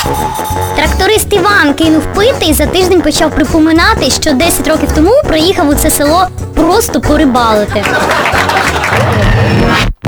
Тракторист Іван кинув пити і за тиждень почав припоминати, що 10 років тому приїхав у це село просто порибалити.